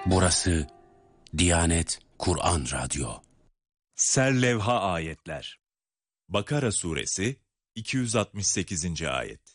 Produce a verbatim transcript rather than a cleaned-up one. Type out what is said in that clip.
Burası Diyanet Kur'an Radyo. Serlevha ayetler. Bakara suresi iki yüz altmış sekizinci ayet.